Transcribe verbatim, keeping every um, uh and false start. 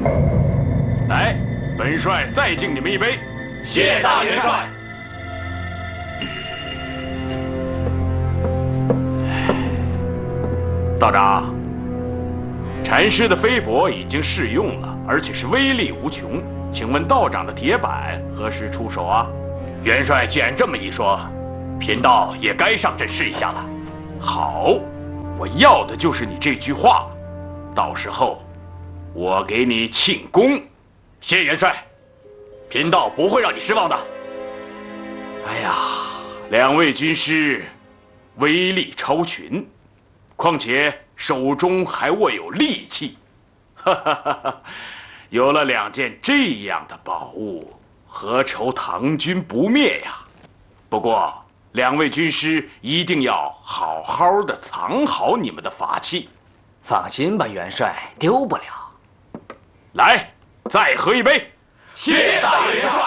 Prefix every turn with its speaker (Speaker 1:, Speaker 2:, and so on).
Speaker 1: 来，本帅再敬你们一杯。
Speaker 2: 谢大元帅。
Speaker 1: 道长，禅师的飞帛已经试用了，而且是威力无穷。请问道长的铁板何时出手啊？
Speaker 2: 元帅既然这么一说，贫道也该上阵试一下了。
Speaker 1: 好，我要的就是你这句话。到时候，我给你庆功。
Speaker 2: 谢元帅，贫道不会让你失望的。
Speaker 1: 哎呀，两位军师威力超群，况且手中还握有利器，哈哈哈哈！有了两件这样的宝物，何愁唐军不灭呀？不过，两位军师一定要好好的藏好你们的法器。
Speaker 3: 放心吧，元帅，丢不了。
Speaker 1: 来，再喝一杯。
Speaker 2: 谢大元帅。